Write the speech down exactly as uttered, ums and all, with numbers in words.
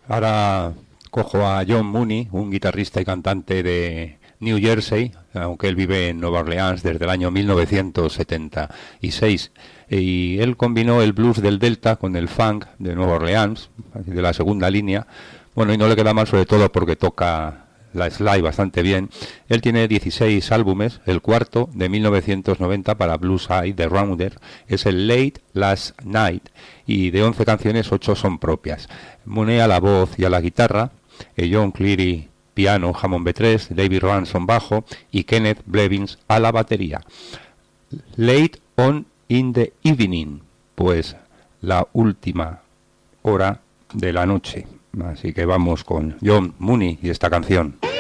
Ahora cojo a John Mooney, un guitarrista y cantante de New Jersey, aunque él vive en Nueva Orleans desde el año mil novecientos setenta y seis. Y él combinó el blues del Delta con el funk de Nueva Orleans, de la segunda línea. Bueno, y no le queda mal, sobre todo porque toca la slide bastante bien. Él tiene dieciséis álbumes. El cuarto, de mil novecientos noventa, para Blues Eye The Rounder, es el Late Last Night, y de once canciones, ocho son propias. Mooney a la voz y a la guitarra, eh, John Cleary piano, Hammond B tres, David Ransom bajo y Kenneth Blevins a la batería. Late on in the Evening, pues la última hora de la noche. Así que vamos con John Mooney y esta canción.